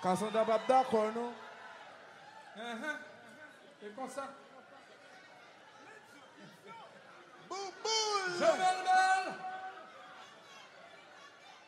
Cassandra pas d'accord, non? C'est comme ça. Bouboule! Joël